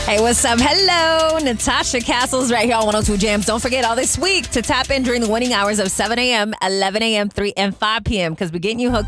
Hey, what's up? Hello. Natasha Castles right here on 102 Jams. Don't forget all this week to tap in during the winning hours of 7 a.m., 11 a.m., 3 and 5 p.m. because we're getting you hooked